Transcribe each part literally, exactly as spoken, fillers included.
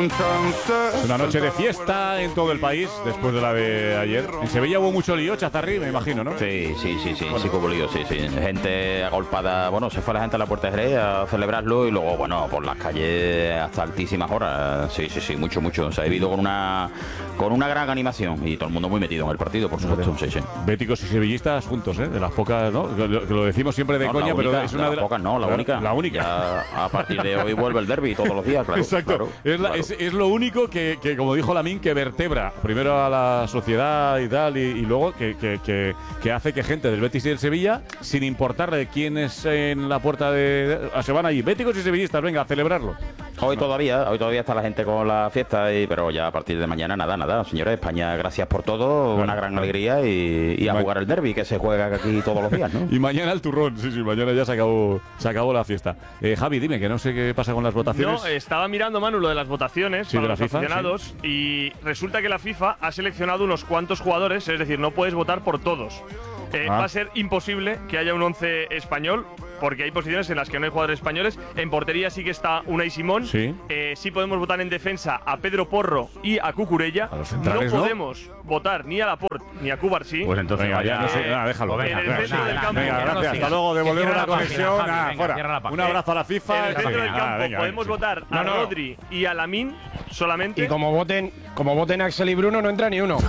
Es una noche de fiesta en todo el país después de la de ayer. En Sevilla hubo mucho lío, Chazarri, me imagino, ¿no? Sí, sí, sí, sí, bueno. sí que hubo lío, sí, sí. Gente agolpada, bueno, se fue la gente a la Puerta de Jerez a celebrarlo y luego, bueno, por las calles hasta altísimas horas. Sí, sí, sí, mucho, mucho. Se ha vivido con una con una gran animación y todo el mundo muy metido en el partido, por supuesto. Sí, sí. Béticos y sevillistas juntos, ¿eh? De las pocas, ¿no? Que lo, que lo decimos siempre de no, coña, única, pero es una de de las pocas, no, la, la única. La única. Ya a partir de hoy vuelve el derbi todos los días, claro. Exacto. Claro, es, la, claro. Es, es lo único que, que, como dijo Lamín, que vertebra primero a la sociedad y tal, y, y luego que, que, que, que hace que gente del Betis y del Sevilla, sin importarle quién es en la puerta de, de. Se van allí, béticos y sevillistas, venga, a celebrarlo. Hoy todavía, hoy todavía está la gente con la fiesta, y, pero ya a partir de mañana nada, nada. Señores, España, gracias por todo, bueno, una gran alegría y, y a jugar el derbi que se juega aquí todos los días, ¿no? Y mañana el turrón, sí, sí, mañana ya se acabó, se acabó la fiesta. Eh, Javi, dime, que no sé qué pasa con las votaciones. No, estaba mirando, Manu, lo de las votaciones sí, para de la los FIFA, aficionados sí. Y resulta que la FIFA ha seleccionado unos cuantos jugadores, es decir, no puedes votar por todos. Eh, ah. Va a ser imposible que haya un once español, porque hay posiciones en las que no hay jugadores españoles. En portería sí que está Unai Simón. Sí. Eh, sí podemos votar en defensa a Pedro Porro y a Cucurella. A los centrales, no ¿no? podemos votar ni a Laporte ni a Cubarsí. Pues entonces, venga, ya, no sé, nada, déjalo. En el centro del campo. Venga, gracias. Hasta luego, devolvemos la conexión. Nada, fuera. Un abrazo a la FIFA. En el centro del campo ah, venga, podemos venga, votar a no, no. Rodri y a Lamín solamente. Y como voten, como voten Axel y Bruno, no entra ni uno.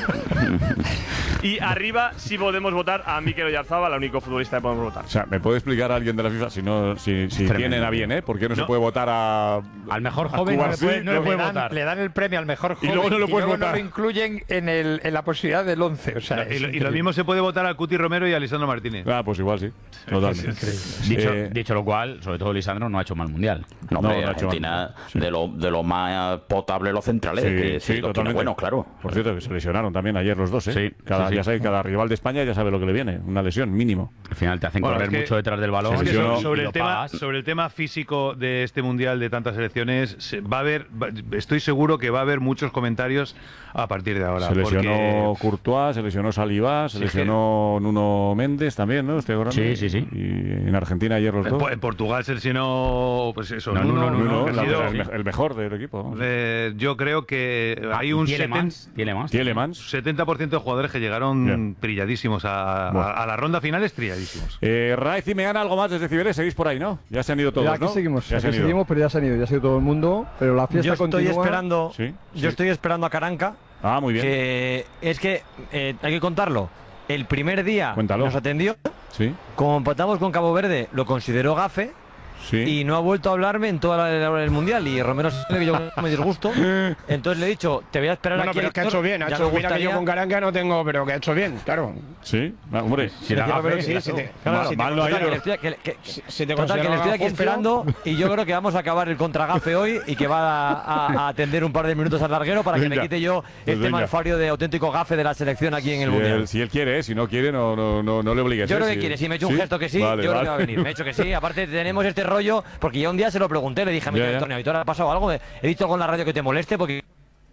Y arriba sí podemos votar a Mikel Oyarzabal, el único futbolista que podemos votar. O sea, ¿me puede explicar a alguien de la FIFA si no, si, si tienen a bien, eh? ¿Por qué no, no se puede votar a al mejor joven? No le puede, no le puede le dan, votar. Le dan el premio al mejor joven y luego no lo puedes y luego votar. no lo incluyen en, el, en la posibilidad del once. O sea, y, lo, y lo mismo se puede votar a Cuti Romero y a Lisandro Martínez. Ah, pues igual sí. Totalmente. Dicho, eh, dicho lo cual, sobre todo Lisandro no ha hecho mal mundial. No, hombre, no, no Argentina sí. de lo de lo más potable los centrales. Sí, que, sí, sí, los totalmente. Bueno, claro. Por cierto, que se lesionaron también ayer los dos, ¿eh? Sí, cada, sí, ya sí. sabe, cada rival de España ya sabe lo que le viene. Una lesión, mínimo. Al final te hacen Bueno, correr es que, mucho detrás del balón. Es que Sí, sobre, sí, sobre y el lo tema, pagas. sobre el tema físico de este mundial de tantas selecciones, se, va a haber, va, estoy seguro que va a haber muchos comentarios a partir de ahora. Se lesionó porque, Courtois, se lesionó Saliba, se Sí, lesionó Nuno Méndez también, ¿no? Estoy acordando. Sí, sí, sí. Y en Argentina ayer los en, dos. en Portugal se lesionó, pues eso, No, Nuno, Nuno, Nuno, Nuno, que ha la- sido, el, me- el mejor del equipo. vamos. eh, yo creo que hay un Tielemans, Tielemans. Tielemans. setenta por ciento de jugadores que llegaron Bien. trilladísimos a, Bueno. a, a la ronda final, trilladísimos. Eh, Raiz y Meana, algo más desde Ciberes, seguís por ahí, ¿no? Ya se han ido todos, Ya, aquí ¿no? seguimos, Ya se aquí han ido. seguimos, pero ya se han ido, ya se ha ido todo el mundo, pero la fiesta Yo estoy continúa. esperando, Sí, yo sí. estoy esperando a Caranca. Ah, muy bien. Que es que eh, hay que contarlo. El primer día Cuéntalo. nos atendió, Sí, como empatamos con Cabo Verde, lo consideró gafe sí. y no ha vuelto a hablarme en toda la hora del mundial. Y Romero sabe que yo me disgusto. Entonces le he dicho, te voy a esperar Bueno, aquí. pero es que ha hecho bien, ha ya hecho, me mira que yo gustaría- con Caranca no tengo, pero que ha hecho bien, claro. Sí, ah, hombre. Si la era gafe, gafe, sí, claro. si te- Claro, si te mal no ha total, ido. que le estoy- que- que- Si, si te Total, que le consideraba estoy aquí Poncio, esperando y yo creo que vamos a acabar el contragafe hoy y que va a, a- a atender un par de minutos al larguero para que Venga. le quite yo Pues este venga. malfario de auténtico gafe de la selección aquí en el Si Mundial. él, si él quiere, ¿eh? Si no quiere, no, no, no, no le obligues. Yo ¿eh? creo que Si- quiere, si me he hecho un gesto que sí, Vale, yo creo vale. que va a venir. Me he hecho que sí, aparte tenemos este rollo, porque ya un día se lo pregunté, le dije a mi Ya, ya. Antonio, ¿y ahora ha pasado algo? He dicho algo en la radio que te moleste porque...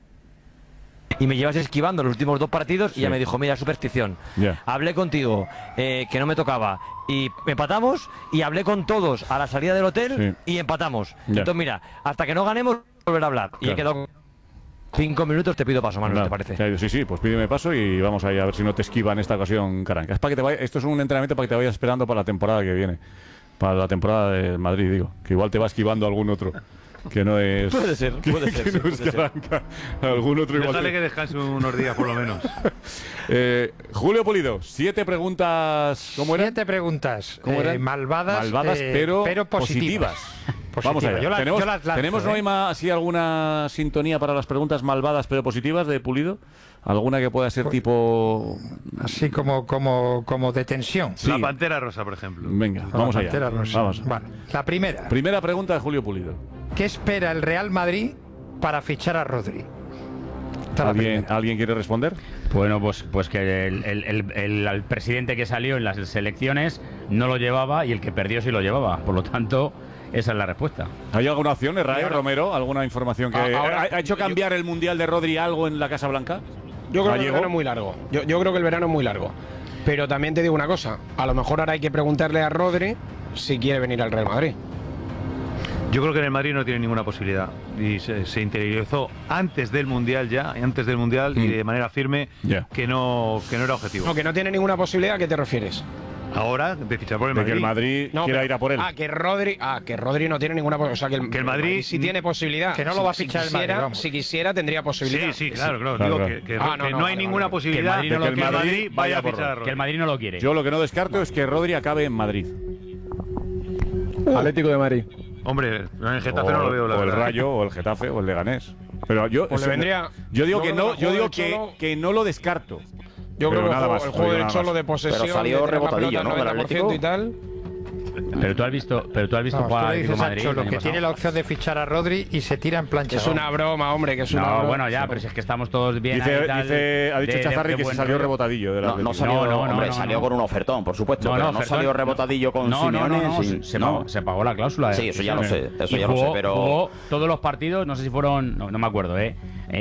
Y me llevas esquivando los últimos dos partidos Sí. y ya me dijo, mira, superstición. Ya. Hablé contigo, eh, que no me tocaba, y empatamos, y hablé con todos a la salida del hotel Sí. y empatamos. Ya. Entonces, mira, hasta que no ganemos, volver a hablar. Y he Claro. quedado cinco minutos, te pido paso, Manuel, Nada, ¿te parece? claro, Sí, sí, pues pídeme paso y vamos ahí a ver si no te esquiva en esta ocasión, Caranca. Es para que te vaya, esto es un entrenamiento para que te vayas esperando para la temporada que viene. Para la temporada de Madrid, digo. Que igual te va esquivando algún otro. Que no es. Puede ser, que- puede ser, que sí, no es puede ser. Caranca. Algún otro igual. Déjale te- que descanse unos días por lo menos. Eh, Julio Pulido, siete preguntas. ¿Cómo eran? Siete preguntas ¿Cómo eh, eran? malvadas, Malvadas, eh, pero, pero positivas. Vamos allá. Yo la- ¿Tenemos, yo las lanzo, ¿tenemos no ¿eh? hay más, así alguna sintonía para las preguntas malvadas pero positivas de Pulido? ¿Alguna que pueda ser tipo. Así como, como, como de tensión. Sí. La Pantera Rosa, por ejemplo. Venga, La vamos allá. Pantera Rosa. Vamos. Vale. La primera. Primera pregunta de Julio Pulido. ¿Qué espera el Real Madrid para fichar a Rodri? Esta es la ¿Alguien, primera. ¿Alguien quiere responder? Bueno, pues, pues que el, el- el- el- el presidente que salió en las selecciones no lo llevaba y el que perdió sí lo llevaba. Por lo tanto, esa es la respuesta. ¿Hay alguna opción, Rae, Romero? ¿Alguna información que Ah, ahora- ha, ha hecho cambiar el Mundial de Rodri algo en la Casa Blanca? Yo creo que el ¿Gallego? verano es muy largo. Yo, yo creo que el verano es muy largo. Pero también te digo una cosa. A lo mejor ahora hay que preguntarle a Rodri si quiere venir al Real Madrid. Yo creo que en el Madrid no tiene ninguna posibilidad y se, se interiorizó antes del Mundial ya, antes del Mundial mm. y de manera firme yeah. que no que no era objetivo. No, que no tiene ninguna posibilidad, ¿a qué te refieres? Ahora, de fichar por el de Madrid. que el Madrid no, quiera pero, ir a por él. Ah, que Rodri, ah, que Rodri no tiene ninguna posibilidad. O sea, que el, que el Madrid, Madrid sí tiene posibilidad. Que no lo va a fichar si el Madrid, quisiera, vamos. Si quisiera, tendría posibilidad. Sí, sí, claro, claro. claro, Digo claro. Que, que, Ah, no, que no, no hay vale, ninguna vale. posibilidad Que el Madrid no de lo que el quiere. Madrid vaya a por fichar a Rodri. Rodri. Que el Madrid no lo quiere. Yo lo que no descarto es que Rodri acabe en Madrid. Atlético de Madrid. Hombre, en el Getafe o, no lo veo, la o el verdad. Rayo, o el Getafe, o el Leganés. Pero yo, Pues le eso- vendría- yo digo yo que creo no, que yo el digo juego del que, Cholo- que no lo descarto. Yo Pero creo que nada el juego, más, el no juego digo del nada Cholo más. de posesión, Pero salió de tener la rebotadillo, pelota ¿no? Del al noventa por ciento y tal. Pero tú has visto, pero tú has visto Vamos, jugar tú al le Atlético dices de a Madrid. Cholo el año que pasado. tiene la opción de fichar a Rodri y se tira en plancha. Es una broma, hombre, que es una No, broma. bueno, ya, pero si es que estamos todos bien. Dice, ahí, tal, dice- ha dicho de- de- Chazarri de que se buen salió rollo. rebotadillo del No, Atlético. no salió, No, no, no, hombre, no, salió no. con un ofertón, por supuesto, No, pero no, no, ofertón. salió rebotadillo con No, no, no, Simeone. no, sin- se, no. pagó, se pagó la cláusula. de Sí, eso ya lo rescisión, sé, ¿eh? eso Y ya lo sé, jugó- pero- jugó todos los partidos, no sé si fueron, no, no me acuerdo, ¿eh?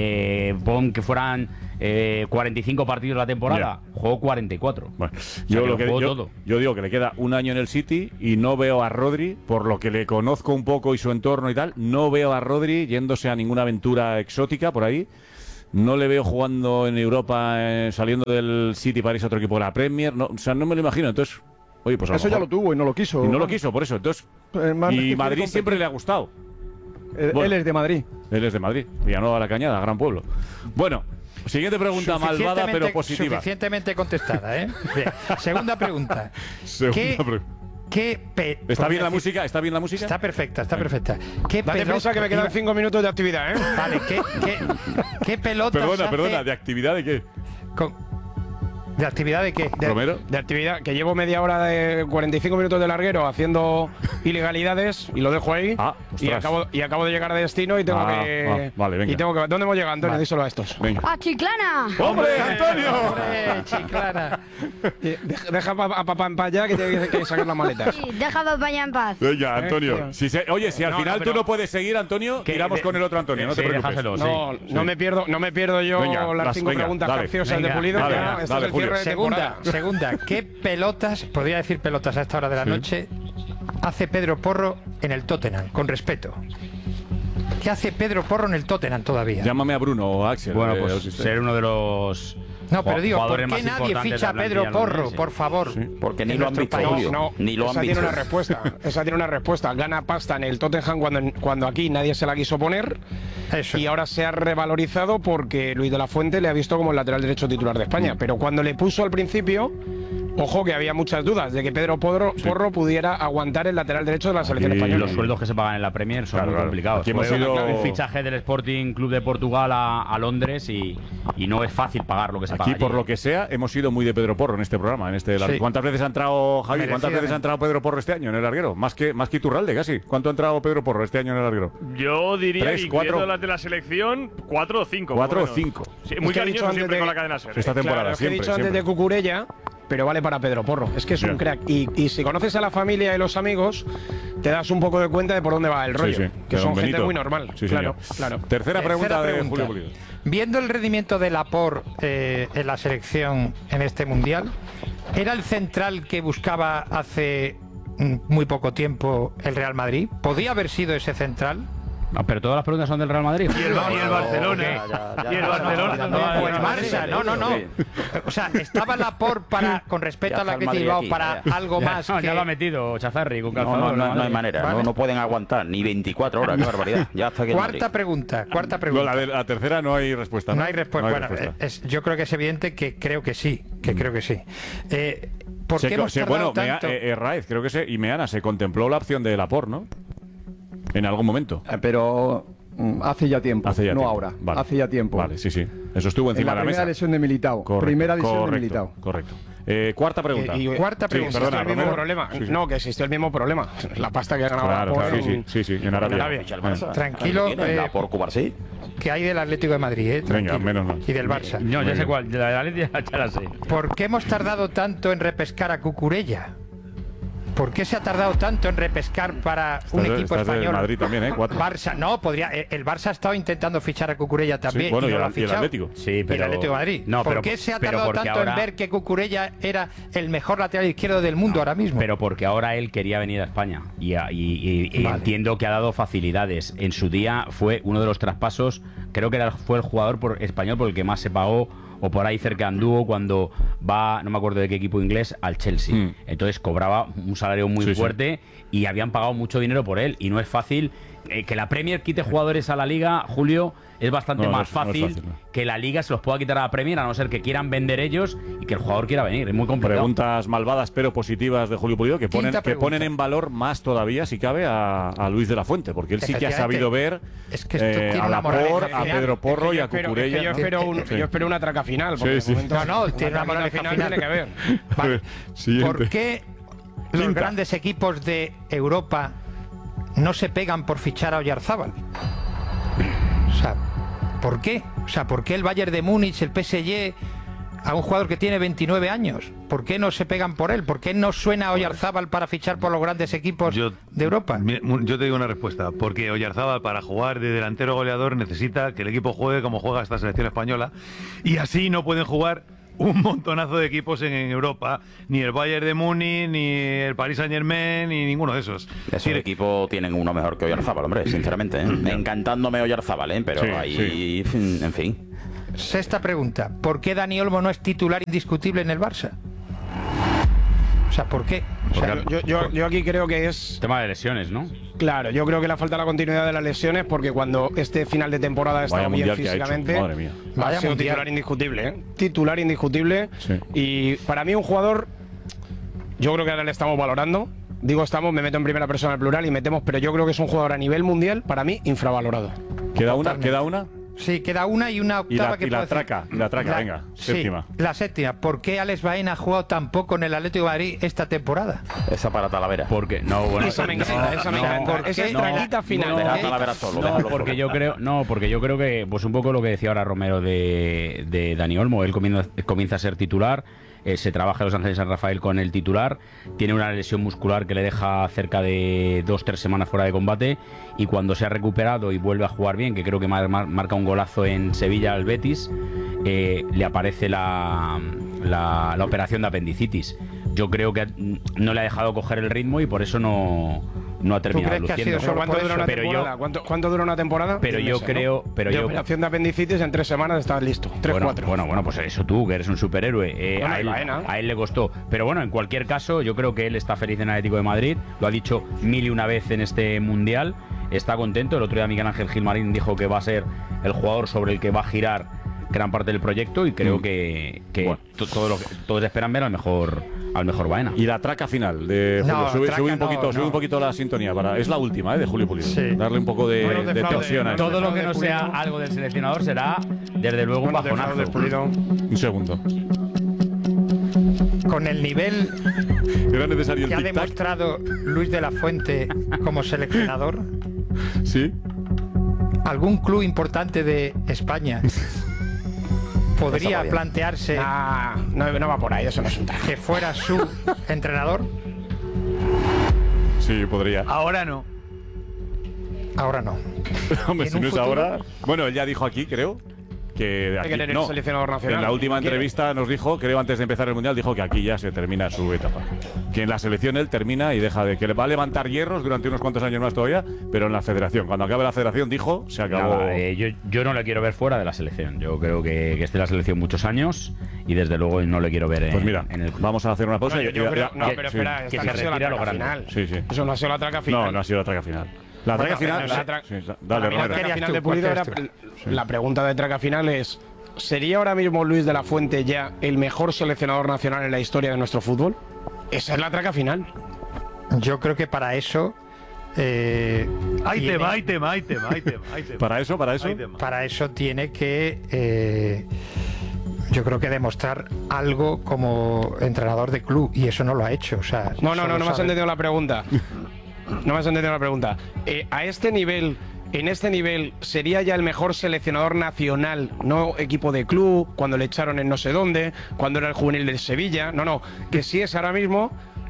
eh pon que fueran eh, cuarenta y cinco partidos la temporada, jugó cuarenta y cuatro. Bueno, O sea, yo, que lo lo que, jugó yo, todo. yo digo que le queda un año en el City y no veo a Rodri, por lo que le conozco un poco y su entorno y tal, no veo a Rodri yéndose a ninguna aventura exótica por ahí. No le veo jugando en Europa, eh, saliendo del City para irse a otro equipo de la Premier. No, o sea, no me lo imagino. Entonces, oye, pues a Eso ya mejor- lo tuvo y no lo quiso. Y no lo quiso, por eso. Entonces, Eh, más que y quiere Madrid competir. siempre le ha gustado. Él, Bueno. él es de Madrid. Él es de Madrid. Villanueva de la Cañada, gran pueblo. Bueno, siguiente pregunta malvada pero Suficientemente- positiva. Suficientemente contestada, ¿eh? Bien. Segunda pregunta. Segunda ¿Qué, pre- qué pe- ¿Está por bien la decir- música? ¿Está bien la música? Está perfecta, está perfecta. ¿Qué Date pelota- prisa que me quedan iba- cinco minutos de actividad, ¿eh? Vale, ¿qué, qué, qué pelotas Perdona, hace perdona, ¿de actividad de qué? con- ¿De actividad de qué? De, ¿Romero? de actividad, que llevo media hora de cuarenta y cinco minutos de larguero haciendo ilegalidades y lo dejo ahí. Ah, y ostras. acabo, y acabo de llegar de destino y tengo Ah, que. ah, vale, venga. Y tengo que. ¿Dónde hemos llegado, Antonio? Vale. Díselo a estos. Venga. ¡A Chiclana! ¡Hombre, Antonio! ¡Hombre, Chiclana! Eh, Deja, deja pa- a papá en paz ya que tiene que sacar las maletas. Sí, deja a papá ya en paz. Venga, Antonio. tío. Si se- oye, si al No, final no, tú pero- no puedes seguir, Antonio, Que tiramos de- con el otro Antonio, no sí, te preocupes. déjaselo. No, sí, no sí. me pierdo, no me pierdo yo Venga, las las- cinco venga, preguntas dale. capciosas de Venga, Pulido. dale, que dale, ya, este dale, es el cierre Julio. de Segunda, temporada. segunda, ¿qué pelotas, podría decir pelotas a esta hora de la Sí. noche, hace Pedro Porro en el Tottenham? Con respeto. ¿Qué hace Pedro Porro en el Tottenham todavía? Llámame a Bruno o a Axel. Bueno, eh, pues os- ser uno de los No, pero digo, ¿por jugadores qué más nadie importantes ficha a de la Pedro plantilla Porro? londinense. Por favor. Porque ni En lo han nuestro visto, país. Julio. No, Ni lo han esa visto. tiene una respuesta. Esa tiene una respuesta. Gana pasta en el Tottenham cuando, cuando aquí nadie se la quiso poner. Eso. Y ahora se ha revalorizado porque Luis de la Fuente le ha visto como el lateral derecho titular de España. Pero cuando le puso al principio, ojo que había muchas dudas de que Pedro Porro, Porro pudiera aguantar el lateral derecho de la selección Aquí Y española. los sueldos que se pagan en la Premier son Claro, muy claro. complicados. Aquí hemos Fue ido- un fichaje del Sporting Club de Portugal a, a Londres y, y no es fácil pagar lo que se paga Aquí, allí. por lo que sea, hemos sido muy de Pedro Porro en este programa. En este Sí. ¿Cuántas veces ha entrado, Javi? ¿Cuántas Merecidamente. veces ha entrado Pedro Porro este año en el larguero? Más que, más que Iturralde, casi. ¿Cuánto ha entrado Pedro Porro este año en el larguero? Yo diría Tres, que incluyendo cuatro. las de la selección, cuatro o cinco. ¿Cuatro por o lo menos. cinco. Sí, Es muy que he dicho cariñoso antes siempre de- con la cadena SER. Esta temporada, Claro, es que he siempre, dicho antes siempre. de Cucurella, pero vale para Pedro Porro. Es que es un Ya. crack. Y, y si conoces a la familia y los amigos, te das un poco de cuenta de por dónde va el rollo. Sí, sí. Que De son don gente Benito. muy normal. Sí, claro, señor. claro. Tercera, Tercera pregunta, de pregunta. Julio Pulido. Viendo el rendimiento de Laporte eh, en la selección en este mundial, ¿era el central que buscaba hace mm, muy poco tiempo el Real Madrid? ¿Podía haber sido ese central? Ah, pero todas las preguntas son del Real Madrid. Y el, Ba- y el Barcelona. Y el Barcelona. No, no, o el no, Barça, no, no, no. O sea, ¿estaba Laporte para, con respecto Ya a la está que el Madrid Bilbao, aquí, para ya. algo Ya, más no, que... ya lo ha metido Chazarri con No, calzador. no, no, no hay Madrid. manera. Vale. No, no pueden aguantar ni veinticuatro horas. Qué barbaridad. Ya está aquí el Cuarta Madrid. pregunta, cuarta No, pregunta. la, de- la tercera no hay respuesta. No hay respuesta. No hay Bueno, respuesta. es- yo creo que es evidente que creo que sí, que creo que sí. Eh, ¿Por Se qué co- hemos se- tardado bueno, Mea- tanto? eh, eh, Raez, creo que se, y Meana, se contempló la opción de Laporte, ¿no? En algún momento. Eh, Pero mm, hace ya tiempo. Hace ya no tiempo. ahora. Vale. Hace ya tiempo. Vale, sí, sí. Eso estuvo En encima la de la primera mesa. lesión de Militao. Correcto, primera lesión correcto, de Militao. Correcto. Eh, cuarta pregunta. Y- y- Cuarta sí, pregunta. perdona, existió el mismo Romero. problema. Sí, sí. No, que existió el mismo problema. La pasta que ganaba Claro, por claro, sí, sí, sí, sí, en Arabia. Ficha el Barça. Tranquilo, Ahí lo tienen, eh, la por Cubar, sí. que hay del Atlético de Madrid, ¿eh? Venga, Tranquilo. menos mal. Y del Barça. No, Muy ya sé bien. cuál. De la de la Leti ya, ya la sé. ¿Por qué hemos tardado tanto en repescar a Cucurella? ¿Por qué se ha tardado tanto en repescar para un Estás- equipo estás del español? Madrid también, ¿eh? Cuatro. Barça, no, podría. El Barça ha estado intentando fichar a Cucurella también. Sí, bueno, y y no lo ha el- y el fichado. Atlético. Sí, Y el pero- Atlético de Madrid. no, ¿Por pero- qué se ha pero tardado porque tanto ahora- en ver que Cucurella era el mejor lateral izquierdo del mundo ahora mismo? Pero porque ahora él quería venir a España y, a- y- y- y Vale. entiendo que ha dado facilidades. En su día fue uno de los traspasos, creo que era, fue el jugador por, español por el que más se pagó o por ahí cerca anduvo cuando va, no me acuerdo de qué equipo inglés, al Chelsea. Mm. Entonces cobraba un salario muy Sí, sí. fuerte y habían pagado mucho dinero por él y no es fácil. Eh, que la Premier quite jugadores a la Liga, Julio, es bastante No, no más es- no es fácil, fácil, no. que la Liga se los pueda quitar a la Premier, a no ser que quieran vender ellos y que el jugador quiera venir. Es muy complicado. Preguntas malvadas pero positivas de Julio Pulido que ponen, Quinta que pregunta. ponen en valor más todavía, si cabe, a, a Luis de la Fuente, porque él sí que ha Efectivamente. sabido ver Es que esto eh, tiene a una Laporte, moraleja a final. Pedro Porro Es que y yo a espero- es Cucurella. que yo espero, un- Sí. yo espero una traca final. Porque Sí, de sí. momento No, no, una tiene una traquita moraleja final. final. Tiene que ver. Vale. Siguiente. ¿Por qué los Quinta. grandes equipos de Europa no se pegan por fichar a Oyarzábal? O sea, ¿por qué? O sea, ¿por qué el Bayern de Múnich, el P S G, a un jugador que tiene veintinueve años? ¿Por qué no se pegan por él? ¿Por qué no suena Oyarzábal para fichar por los grandes equipos Yo- de Europa? Mi- mu- Yo te digo una respuesta, porque Oyarzábal para jugar de delantero goleador necesita que el equipo juegue como juega esta selección española y así no pueden jugar un montonazo de equipos en, en Europa, ni el Bayern de Múnich, ni el Paris Saint-Germain, ni ninguno de esos. Esos Mire, equipos tienen uno mejor que Oyarzábal, hombre, sinceramente. ¿eh? Encantándome Oyarzábal, ¿eh? Pero Sí, ahí, en fin. Sexta pregunta. ¿Por qué Dani Olmo no es titular indiscutible en el Barça? O sea, ¿por qué? O sea, Porque- Yo, yo, yo aquí creo que es. Tema de lesiones, ¿no? Claro, yo creo que le falta la continuidad de las lesiones porque cuando este final de temporada ha estado Vaya bien mundial que ha hecho, físicamente, madre mía. ha Vaya sido mundial. titular indiscutible, ¿eh? Titular indiscutible. Sí. Y para mí un jugador, yo creo que ahora le estamos valorando. Digo estamos, me meto en primera persona al plural y metemos, pero yo creo que es un jugador a nivel mundial, para mí, infravalorado. ¿Queda una? Totalmente. ¿Queda una? sí, queda una y una Y octava la, que y la puedo decir. traca, y la traca, La- venga, sí, séptima. la séptima. ¿Por qué Alex Baena ha jugado tan poco en el Atlético de Madrid esta temporada? Esa para Talavera. Porque no, bueno, Esa me no, encanta, esa me no, encanta. porque- Esa es no, traquita final. Deja a ¿eh? Talavera solo. No, déjalo porque solo. yo creo, no, porque yo creo que, pues un poco lo que decía ahora Romero de, de Dani Olmo, él comienza, comienza a ser titular, eh, se trabaja en Los Ángeles San Rafael con el titular, tiene una lesión muscular que le deja cerca de dos, tres semanas fuera de combate y cuando se ha recuperado y vuelve a jugar bien, que creo que mar- mar- marca un golazo en Sevilla al Betis, eh, le aparece la, la, la operación de apendicitis. Yo creo que no le ha dejado coger el ritmo y por eso no, no ha terminado crees que ha luciendo. sido solo ¿Cuánto por dura eso? una Pero yo- temporada? ¿Cuánto, cuánto dura una temporada? Pero Diez yo meses, ¿no? creo, pero de yo operación de apendicitis en tres semanas estás listo. Tres, bueno, cuatro. bueno, bueno, pues eso tú, que eres un superhéroe. eh, Bueno, a, él, Baena. a él le costó. Pero bueno, en cualquier caso, yo creo que él está feliz en Atlético de Madrid. Lo ha dicho mil y una vez en este mundial. Está contento. El otro día Miguel Ángel Gilmarín dijo que va a ser el jugador sobre el que va a girar gran parte del proyecto y creo Mm. que, que Bueno. to- todo lo que- todos esperan ver al mejor al mejor Baena. Y la traca final de Julio. No, sube, traca sube un poquito, no, sube no. un poquito la sintonía. Para, es la última, ¿eh? De Julio Pulido. Sí. Darle un poco de, Bueno, de de fraude, tensión a ¿no? esto. Todo lo que no Pulido. sea algo del seleccionador será, desde luego, un Bueno, de fraude, bajonazo. Pulido. Un segundo. Con el nivel Era necesario que el ha tic-tac. demostrado Luis de la Fuente como seleccionador, Sí. ¿algún club importante de España podría Eso va bien. plantearse Nah, no, no va por ahí, eso no es un traje. que fuera su entrenador? Sí, podría. ahora no. Ahora no. Hombre, ¿En si un no es futuro? ahora. Bueno, él ya dijo aquí, creo, que de Hay aquí, que tener no, un seleccionador nacional. en la última ¿Quiere? entrevista nos dijo, creo antes de empezar el mundial, dijo que aquí ya se termina su etapa. Que en la selección él termina y deja de que le va a levantar hierros durante unos cuantos años más todavía, pero en la federación. Cuando acabe la federación, dijo, se acabó. Nada, eh, yo, yo no le quiero ver fuera de la selección. Yo creo que, que esté en la selección muchos años y desde luego no le quiero ver en, Pues mira, en el club. vamos a hacer una pausa. No, yo, y- yo y- creo, y- no, que- pero sí. espera, que esta se no ha sido la retire a lo traca grande. final. Sí, sí. Eso no ha sido la traca final. No, no ha sido la traca final. La Bueno, traca final. pero la tra- sí, sí, Para dale, mí la Romero. traca querías final tú? de ¿Cuál Pulido era, querías la pregunta de traca final es: ¿sería ahora mismo Luis de la Fuente ya el mejor seleccionador nacional en la historia de nuestro fútbol? Esa es la traca final. Yo creo que para eso eh, Hay tiene- tema, hay tema, hay tema, hay tema, hay tema. Para eso, para eso. Hay tema. para eso tiene que eh, yo creo que demostrar algo como entrenador de club y eso no lo ha hecho. O sea, No, no, solo no, no me has sabe- entendido la pregunta. No me has entendido la pregunta. Eh, a este nivel, en este nivel, ¿sería ya el mejor seleccionador nacional, no equipo de club, cuando le echaron en no sé dónde, cuando era el juvenil del Sevilla? No, no, que sí es ahora mismo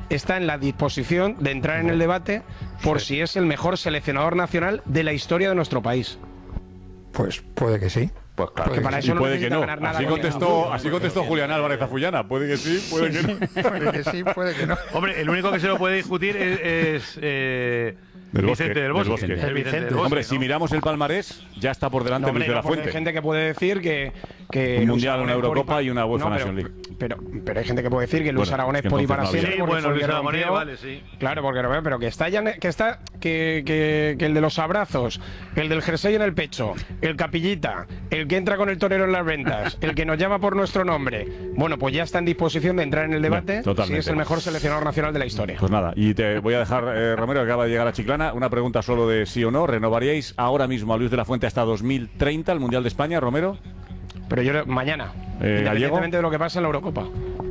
está en la disposición de entrar en el debate por si es el mejor seleccionador nacional de la historia de nuestro país. Pues puede que sí. Pues claro. Porque para Y eso no puede que necesita no. ganar nada Así con contestó, el- así contestó Julián Álvarez a Fullana. Puede que sí, puede que no. Puede que sí, puede que no. Hombre, el único que se lo puede discutir es, es, eh, Del Bosque, Vicente del del Bosque. Bosque. El Vicente Vicente. del Bosque, Hombre, ¿no? si miramos el palmarés, ya está por delante No, hombre, Luis de la no, porque Fuente. hay gente que puede decir que, que Un Luis Mundial, Aragonés una por Eurocopa y- y una UEFA No, pero- Nation League. Pero, pero hay gente que puede decir que Luis Bueno, Aragonés es que por y para entonces no siempre. Sí, porque bueno, fue el Luis que Aragonés, rompió. vale, sí. Claro, porque no, pero que está ya, que está que, que, que el de los abrazos, el del jersey en el pecho, el capillita, el que entra con el torero en las ventas, el que nos llama por nuestro nombre. Bueno, pues ya está en disposición de entrar en el debate totalmente. si es el mejor seleccionador nacional de la historia. Pues nada, y te voy a dejar, eh, Romero, que acaba de llegar a Chiclana, una pregunta solo de sí o no. ¿Renovaríais ahora mismo a Luis de la Fuente hasta dos mil treinta el Mundial de España, Romero? Pero yo mañana, Eh, Gallego. independientemente de lo que pase en la Eurocopa.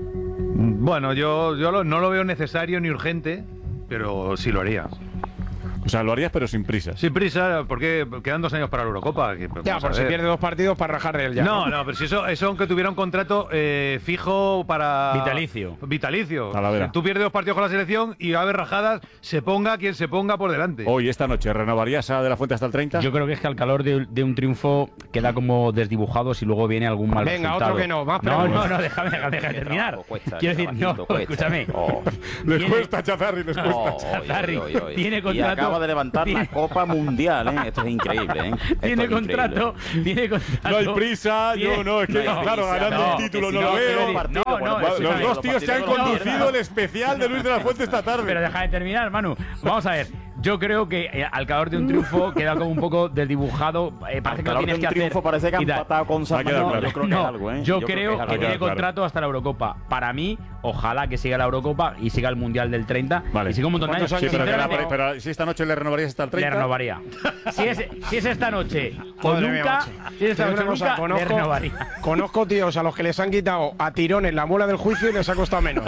Bueno, yo, yo lo- no lo veo necesario ni urgente, pero sí lo haría. O sea, lo harías pero sin prisas. Sin prisa, porque quedan dos años para la Eurocopa. que- Ya, vamos a por si ver. pierde dos partidos para rajar de él ya. No, no, pero si eso, eso aunque tuviera un contrato eh, fijo para... Vitalicio. Vitalicio. Talavera. Si tú pierdes dos partidos con la selección y va a haber rajadas, se ponga quien se ponga por delante. Hoy, esta noche, ¿renovarías a de la Fuente hasta el treinta? Yo creo que es que al calor de, de un triunfo queda como desdibujado si luego viene algún mal Venga, resultado. otro que no, más No, preguntas. no, no, déjame, déjame, déjame Qué terminar. trabajo cuesta, Quiero qué decir, no, trabajito cuesta. escúchame. Oh. Les Tiene- cuesta, Chazarri, les cuesta. Oh, Chazarri, oy, oy, oy. tiene Y contrato- acaba de levantar la tiene- Copa Mundial, ¿eh? Esto es increíble, ¿eh? Esto Tiene es contrato, tiene contrato. No hay prisa, yo Tiene- no, es que No hay claro, prisa, ganando no, el título que no si lo no, veo. no, partido, no, bueno, no, pues, Los escúchame. dos tíos que han No, no, conducido no. el especial de Luis de la Fuente esta tarde. Pero deja de terminar, Manu. Vamos a ver. Yo creo que eh, al calor de un triunfo queda como un poco desdibujado. Eh, parece Al que lo calor de tienes un que hacer. triunfo parece que han y tal. empatado con San Ha quedado Marino. claro. Yo creo que No, es algo, ¿eh? yo creo creo que es que algo. tiene claro. contrato hasta la Eurocopa. Para mí, ojalá que siga la Eurocopa y siga el Mundial del treinta. Vale. Y siga un montón de años. ¿Cuántos Sí, pero, que la- Sinceramente, pero si esta noche le renovarías hasta el le treinta. renovaría. Si es, si es esta noche o Madre mía, nunca, macho. si es esta Te noche digo o una cosa, nunca, le conozco, renovaría. conozco tíos a los que les han quitado a tirones la muela del juicio y les ha costado menos.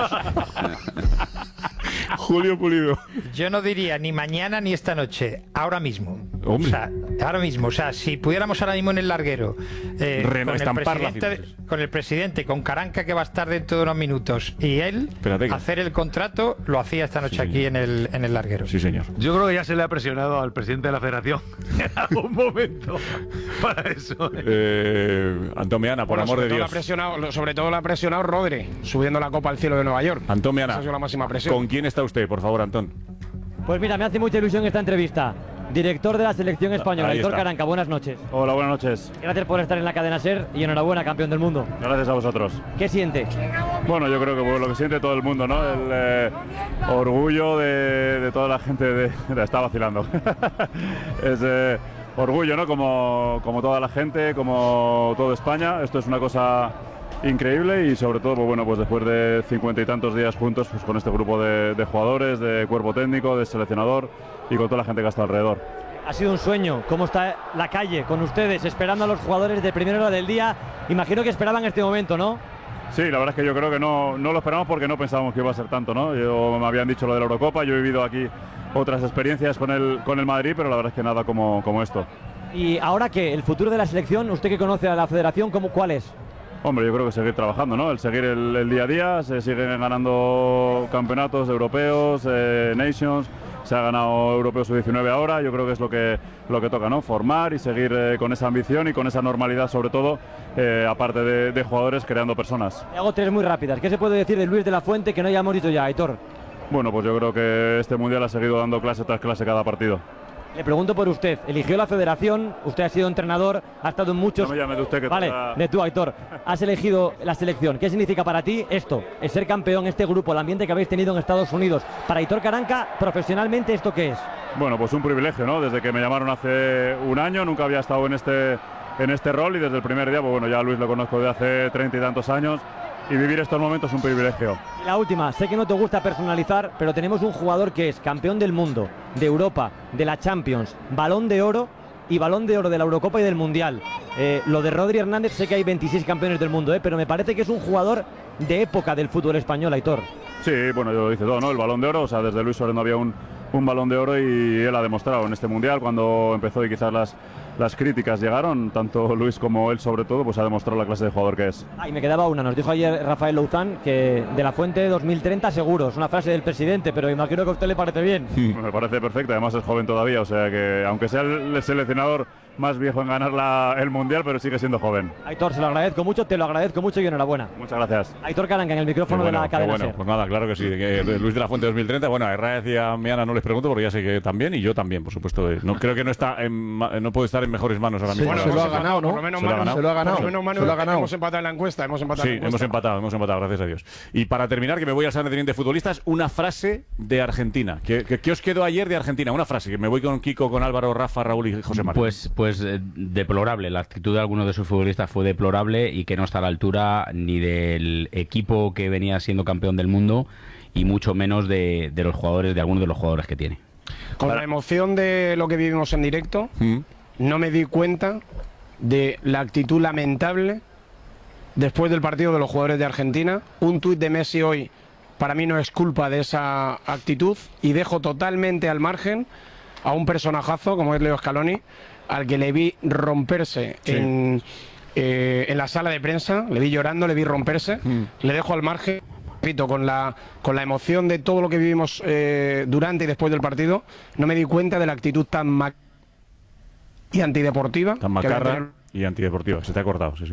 Julio Pulido. Yo no diría ni mañana ni esta noche, ahora mismo. Hombre. O sea, ahora mismo. O sea, si pudiéramos ahora mismo en el larguero eh, Reno- con, el estampar la presidente, final. con el presidente, con Caranca que va a estar dentro de unos minutos y él Espérate que- hacer el contrato, lo hacía esta noche aquí en el, en el larguero. Sí, señor. Yo creo que ya se le ha presionado al presidente de la federación en algún momento para eso. Eh, Antomiana, por Bueno, amor sobre de todo la ha Dios. presionado, sobre todo la ha presionado Rodri, subiendo la copa al cielo de Nueva York. Antomiana, Esa ha sido la máxima presión. ¿con quién está usted, por favor, Antón? Pues mira, me hace mucha ilusión esta entrevista. Director de la selección española, Ahí Aitor está. Caranca, buenas noches. Hola, buenas noches. Gracias por estar en la cadena SER y enhorabuena, campeón del mundo. Gracias a vosotros. ¿Qué siente? Bueno, yo creo que pues, lo que siente todo el mundo, ¿no? El eh, orgullo de, de toda la gente de... de- está vacilando. es eh, orgullo, ¿no? Como, como toda la gente, como toda España. Esto es una cosa increíble y sobre todo, pues bueno, pues después de cincuenta y tantos días juntos, pues con este grupo de, de jugadores, de cuerpo técnico, de seleccionador y con toda la gente que está alrededor. Ha sido un sueño. ¿Cómo está la calle con ustedes, esperando a los jugadores de primera hora del día? Imagino que esperaban este momento, ¿no? Sí, la verdad es que yo creo que no, no lo esperamos porque no pensábamos que iba a ser tanto, ¿no? Yo, me habían dicho lo de la Eurocopa, yo he vivido aquí otras experiencias con el, con el Madrid, pero la verdad es que nada como, como esto. Y ahora que el futuro de la selección, usted que conoce a la federación, ¿cómo, ¿cuál es? Hombre, yo creo que seguir trabajando, ¿no? El seguir el, el día a día, se siguen ganando campeonatos europeos, eh, Nations, se ha ganado Europeo sub diecinueve ahora, yo creo que es lo que, lo que toca, ¿no? Formar y seguir eh, con esa ambición y con esa normalidad sobre todo, eh, aparte de, de jugadores, creando personas. Le hago tres muy rápidas. ¿Qué se puede decir de Luis de la Fuente que no hayamos dicho ya, Aitor? Bueno, pues yo creo que este Mundial ha seguido dando clase tras clase cada partido. Le pregunto por usted. Eligió la federación, usted ha sido entrenador, ha estado en muchos... No me llame de usted que Vale, te da- de tú, Aitor. Has elegido la selección. ¿Qué significa para ti esto? El ser campeón, este grupo, el ambiente que habéis tenido en Estados Unidos. Para Aitor Caranca, profesionalmente, ¿esto qué es? Bueno, pues un privilegio, ¿no? Desde que me llamaron hace un año, nunca había estado en este, en este rol y desde el primer día, pues bueno, ya a Luis lo conozco de hace treinta y tantos años y vivir estos momentos es un privilegio. Y la última, sé que no te gusta personalizar, pero tenemos un jugador que es campeón del mundo, de Europa, de la Champions, Balón de Oro y Balón de Oro de la Eurocopa y del Mundial. Eh, lo de Rodri Hernández, sé que hay veintiséis campeones del mundo, eh, pero me parece que es un jugador de época del fútbol español, Aitor. Sí, bueno, yo lo dice todo, ¿no? El Balón de Oro, o sea, desde Luis Suárez no había un, un Balón de Oro y él ha demostrado en este Mundial cuando empezó y quizás las, las críticas llegaron, tanto Luis como él sobre todo, pues ha demostrado la clase de jugador que es. Ah, y me quedaba una, nos dijo ayer Rafael Louzán que de la Fuente dos mil treinta seguro, es una frase del presidente, pero imagino que a usted le parece bien. Me parece perfecto, además es joven todavía, o sea que aunque sea el seleccionador más viejo en ganar la, el Mundial, pero sigue siendo joven. Aitor, se lo agradezco mucho, te lo agradezco mucho y enhorabuena. Muchas gracias. Aitor Caranca en el micrófono bueno, de la cadena bueno, SER. pues nada, claro que sí, que Luis de la Fuente dos mil treinta, bueno, a Herrera y a Meana no les pregunto porque ya sé que también y yo también, por supuesto. No, creo que no está en, no puede estar en mejores manos ahora Sí, mismo. bueno, se lo ha ganado, ¿no? Por lo menos Se lo ha Manu- ganado. Se lo ha ganado. por lo menos Manu, Se lo ha ganado. hemos empatado en la encuesta, hemos empatado Sí, en la hemos encuesta. empatado, hemos empatado, gracias a Dios. Y para terminar, que me voy al Sanedrín de futbolistas, una frase de Argentina. ¿Qué, qué, qué os quedó ayer de Argentina? Una frase, que me voy con Kiko, con Álvaro, Rafa, Raúl y José María. Pues, pues eh, deplorable. La actitud de algunos de sus futbolistas fue deplorable y que no está a la altura ni del equipo que venía siendo campeón del mundo y mucho menos de, de los jugadores, de algunos de los jugadores que tiene. Con la emoción de lo que vivimos en directo, ¿Mm? no me di cuenta de la actitud lamentable después del partido de los jugadores de Argentina. Un tuit de Messi hoy para mí no es culpa de esa actitud y dejo totalmente al margen a un personajazo como es Leo Scaloni, al que le vi romperse Sí. en, eh, en la sala de prensa, le vi llorando, le vi romperse, Mm. le dejo al margen. Repito, con la, con la emoción de todo lo que vivimos eh, durante y después del partido, no me di cuenta de la actitud tan ma y antideportiva. Tan que había macarra tenido- y antideportiva. Se te ha cortado, sí, sí.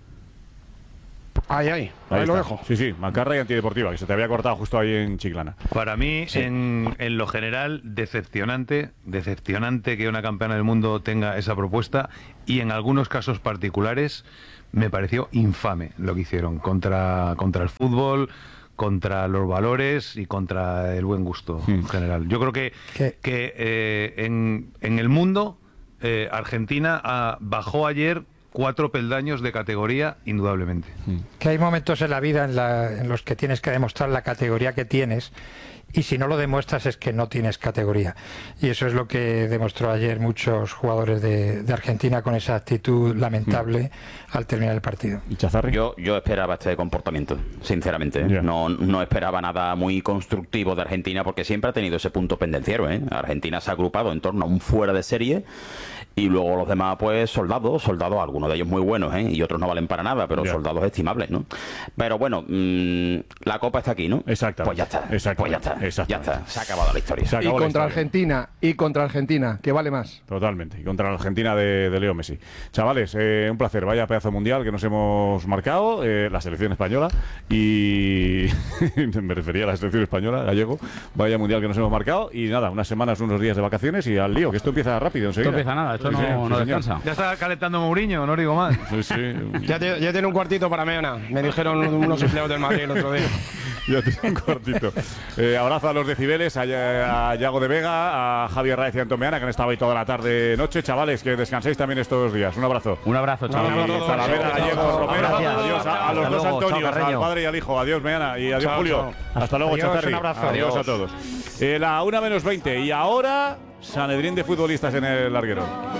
Ay, ay, ahí, Ahí lo está. dejo. Sí, sí, macarra y antideportiva, que se te había cortado justo ahí en Chiclana. Para mí, Sí. en, en lo general, decepcionante, decepcionante que una campeona del mundo tenga esa propuesta y en algunos casos particulares me pareció infame lo que hicieron contra, contra el fútbol, contra los valores y contra el buen gusto en general. Yo creo que, ¿Qué? que eh, en, en el mundo eh, Argentina ah, bajó ayer cuatro peldaños de categoría, indudablemente. Que hay momentos en la vida en, la- en los que tienes que demostrar la categoría que tienes y si no lo demuestras es que no tienes categoría. Y eso es lo que demostró ayer muchos jugadores de, de Argentina con esa actitud lamentable al terminar el partido. ¿Y Chazarri? Yo, yo esperaba este comportamiento, sinceramente. ¿eh? Ya. No, no esperaba nada muy constructivo de Argentina porque siempre ha tenido ese punto pendenciero. ¿eh? Argentina se ha agrupado en torno a un fuera de serie y luego los demás, pues, soldados, soldados, algunos de ellos muy buenos, ¿eh? y otros no valen para nada, pero Ya. soldados estimables, ¿no? Pero bueno, mmm, la copa está aquí, ¿no? Exactamente. Pues ya está, Exactamente. pues ya está, ya Exactamente. está, se ha acabado la historia. Se Y acabó la contra historia. Argentina, y contra Argentina, que vale más. Totalmente. Y contra la Argentina de, de Leo Messi. Chavales, eh, un placer. Vaya pedazo de mundial que nos hemos marcado, eh, la selección española. Y me refería a la selección española, gallego. Vaya mundial que nos hemos marcado. Y nada, unas semanas, unos días de vacaciones y al lío, que esto empieza rápido enseguida. Esto empieza nada, esto Sí, no, sí, no sí, señor. descansa. Ya está calentando Mourinho, no digo más. Sí, sí. Ya, te- ya tiene un cuartito para Meana, me dijeron unos empleados del Madrid el otro día. Ya tiene un cortito. Eh, abrazo a los decibeles, a, a Yago de Vega, a Javier Raez y a Antón Meana, que han estado ahí toda la tarde noche. Chavales, que descanséis también estos días. Un abrazo. Un abrazo, Y chaval. Talavera, Gallego, Romero, Gracias. adiós a, a los Hasta dos luego, chao, Antonios, al Carreño. padre y al hijo. Adiós, Meana, y adiós, Chao, Julio. chao. Hasta luego, Adiós, Chazarri. un abrazo. Adiós a Adiós. todos. Eh, la una menos veinte. Y ahora, Sanedrín de futbolistas en el larguero.